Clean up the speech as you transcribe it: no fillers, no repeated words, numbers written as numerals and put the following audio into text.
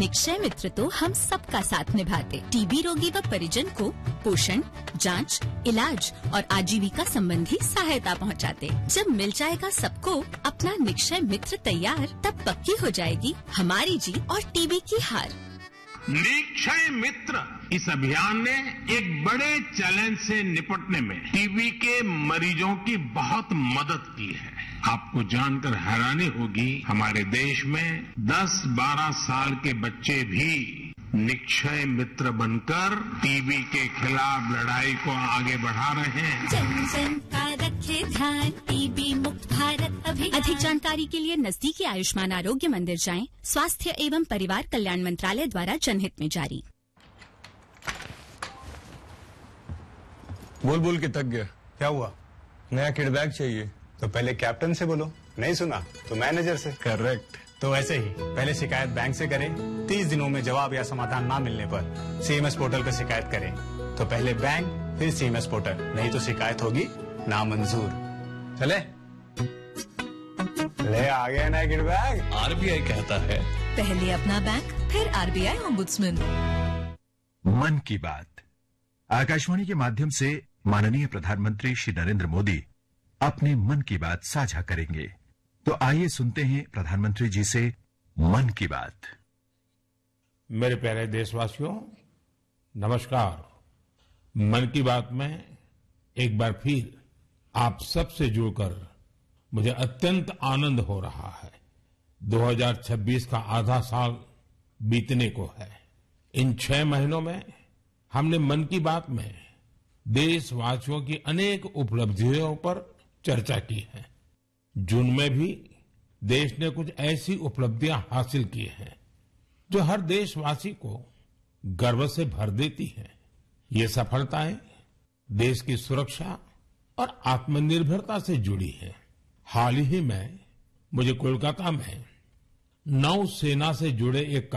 निक्षय मित्र तो हम सबका साथ निभाते। टीबी रोगी व परिजन को पोषण, जांच, इलाज और आजीविका संबंधी सहायता पहुंचाते। जब मिल जाएगा सबको अपना निक्षय मित्र तैयार, तब पक्की हो जाएगी हमारी जीत और टीबी की हार। निक्षय मित्र इस अभियान ने एक बड़े चैलेंज से निपटने में टीबी के मरीजों की बहुत मदद की है। आपको जानकर हैरानी होगी, हमारे देश में 10-12 साल के बच्चे भी निक्षय मित्र बनकर टीबी के खिलाफ लड़ाई को आगे बढ़ा रहे हैं। जन जन का रखे ध्यान, टीबी मुक्त भारत अभियान। अधिक जानकारी के लिए नजदीकी आयुष्मान आरोग्य मंदिर जाएं। स्वास्थ्य एवं परिवार कल्याण मंत्रालय द्वारा जनहित में जारी। बोल बोल के थक गया। क्या हुआ? नया किड बैग चाहिए। तो पहले कैप्टन से बोलो, नहीं सुना तो मैनेजर से। करेक्ट। तो ऐसे ही पहले शिकायत बैंक से करें, 30 दिनों में जवाब या समाधान ना मिलने पर सीएमएस पोर्टल पर शिकायत करें। तो पहले बैंक फिर सीएमएस पोर्टल, नहीं तो शिकायत होगी नामंजूर। चले ले आ गया ना किड बैग। आरबीआई कहता है पहले अपना बैंक फिर आरबीआई ओम्बुड्समैन। मन की बात आकाशवाणी के माध्यम से माननीय प्रधानमंत्री श्री नरेंद्र मोदी अपने मन की बात साझा करेंगे। तो आइए सुनते हैं प्रधानमंत्री जी से मन की बात। मेरे प्यारे देशवासियों, नमस्कार। मन की बात में एक बार फिर आप सबसे जुड़कर मुझे अत्यंत आनंद हो रहा है। 2026 का आधा साल बीतने को है। इन 6 महीनों में हमने मन की बात में देशवासियों की अनेक उपलब्धियों पर चर्चा की है। जून में भी देश ने कुछ ऐसी उपलब्धियां हासिल की हैं जो हर देशवासी को गर्व से भर देती हैं। ये सफलताएं देश की सुरक्षा और आत्मनिर्भरता से जुड़ी हैं। हाल ही में मुझे कोलकाता में नौसेना से जुड़े एक